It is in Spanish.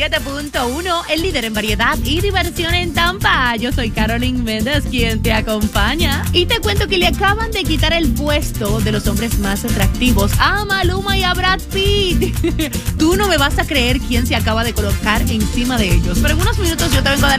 97.1, el líder en variedad y diversión en Tampa. Yo soy Carolyn Méndez, quien te acompaña. Y te cuento que le acaban de quitar el puesto de los hombres más atractivos a Maluma y a Brad Pitt. Tú no me vas a creer quién se acaba de colocar encima de ellos. Pero en unos minutos yo te vengo a dar